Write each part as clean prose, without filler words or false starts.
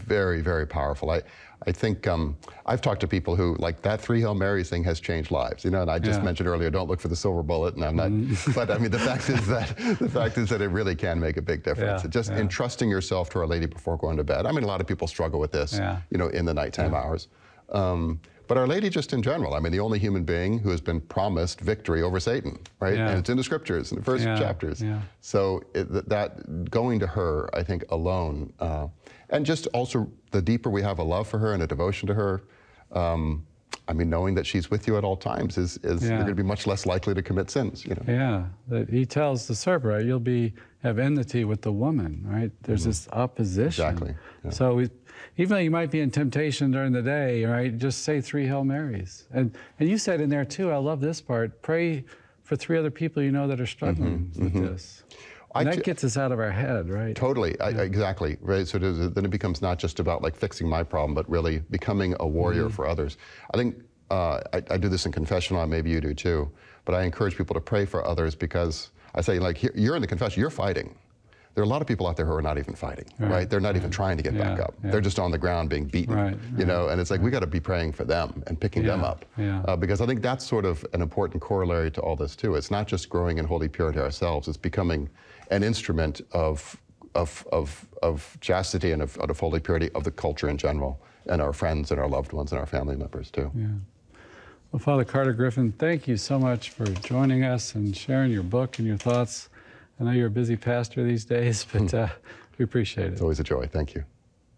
very, very powerful. I think I've talked to people who, like, that 3 Hail Marys thing has changed lives, you know, and I just mentioned earlier, don't look for the silver bullet, and I'm not, but I mean, the fact is that it really can make a big difference. Just entrusting yourself to Our Lady before going to bed. I mean, a lot of people struggle with this, you know, in the nighttime hours. But Our Lady just in general, I mean, the only human being who has been promised victory over Satan, right? And it's in the scriptures, in the first chapters. So that going to her, I think, alone, and just also the deeper we have a love for her and a devotion to her, I mean, knowing that she's with you at all times is you're going to be much less likely to commit sins, you know? That he tells the serpent, right, you'll have enmity with the woman, right? There's this opposition. Exactly. So even though you might be in temptation during the day, right, just say 3 Hail Marys. And you said in there too, I love this part, pray for 3 other people you know that are struggling with this. And that gets us out of our head, right? Totally, exactly, right? So then it becomes not just about like fixing my problem, but really becoming a warrior for others. I think I do this in confessional, maybe you do too, but I encourage people to pray for others because I say, like, you're in the confession, you're fighting. There are a lot of people out there who are not even fighting, right? They're not even trying to get back up. They're just on the ground being beaten, you know, and it's like we got to be praying for them and picking them up. Because I think that's sort of an important corollary to all this too. It's not just growing in holy purity ourselves, it's becoming an instrument of chastity and of holy purity of the culture in general, and our friends and our loved ones and our family members too. Well, Father Carter Griffin, thank you so much for joining us and sharing your book and your thoughts. I know you're a busy pastor these days, but we appreciate it. It's always a joy. Thank you.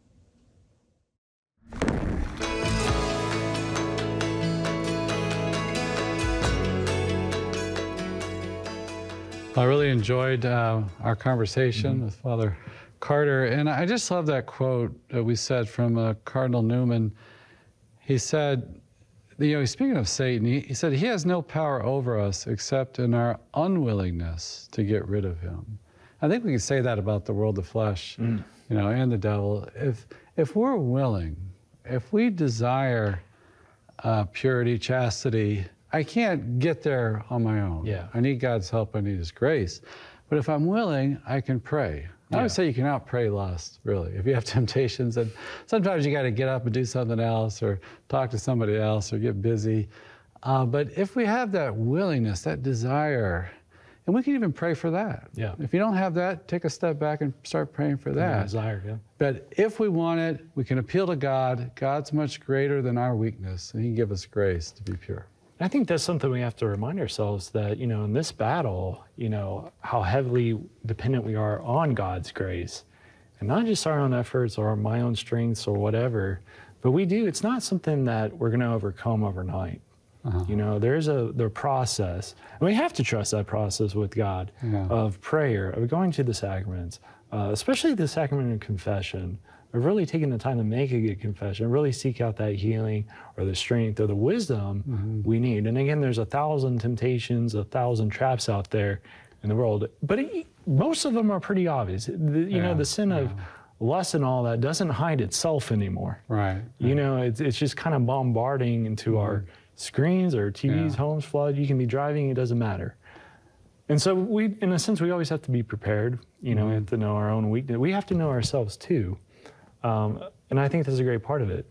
I really enjoyed our conversation with Father Carter, and I just love that quote that we said from Cardinal Newman. He said, you know, speaking of Satan, he said he has no power over us except in our unwillingness to get rid of him. I think we can say that about the world of flesh, you know, and the devil. If we're willing, if we desire purity, chastity, I can't get there on my own. I need God's help, I need His grace. But if I'm willing, I can pray. I would say you can out-pray lust, really. If you have temptations, and sometimes you got to get up and do something else or talk to somebody else or get busy. But if we have that willingness, that desire, and we can even pray for that. If you don't have that, take a step back and start praying for that. Desire, But if we want it, we can appeal to God. God's much greater than our weakness, and He can give us grace to be pure. I think that's something we have to remind ourselves that, you know, in this battle, you know, how heavily dependent we are on God's grace. And not just our own efforts or my own strengths or whatever, but it's not something that we're going to overcome overnight. You know, there's the process. And we have to trust that process with God of prayer, of going to the sacraments, especially the sacrament of confession, of really taking the time to make a good confession, really seek out that healing or the strength or the wisdom we need. And again, there's 1,000 temptations, 1,000 traps out there in the world, but most of them are pretty obvious. You know, the sin of lust and all that doesn't hide itself anymore. You know, it's just kind of bombarding into our screens or TVs, homes, flood. You can be driving, it doesn't matter. And so in a sense, we always have to be prepared. You know, we have to know our own weakness. We have to know ourselves too. And I think that's a great part of it,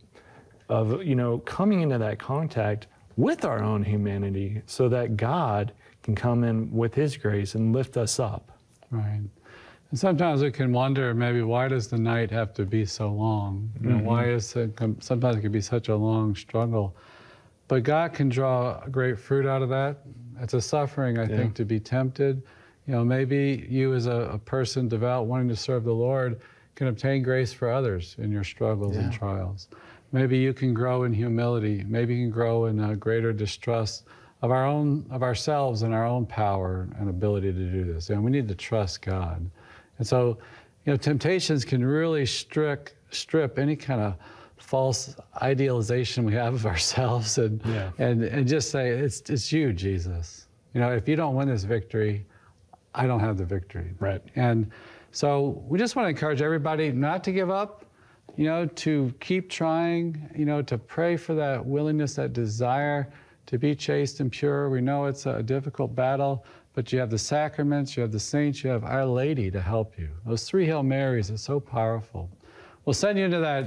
of, you know, coming into that contact with our own humanity so that God can come in with His grace and lift us up. And sometimes we can wonder, maybe, why does the night have to be so long? You know, why is sometimes it can be such a long struggle? But God can draw great fruit out of that. It's a suffering, I think, to be tempted. You know, maybe you as a person devout wanting to serve the Lord can obtain grace for others in your struggles and trials. Maybe you can grow in humility. Maybe you can grow in a greater distrust of ourselves and our own power and ability to do this. And we need to trust God. And so, you know, temptations can really strip any kind of false idealization we have of ourselves and just say, it's you, Jesus. You know, if you don't win this victory, I don't have the victory. And so we just want to encourage everybody not to give up, you know, to keep trying, you know, to pray for that willingness, that desire to be chaste and pure. We know it's a difficult battle, but you have the sacraments, you have the saints, you have Our Lady to help you. Those 3 Hail Marys are so powerful. We'll send you into that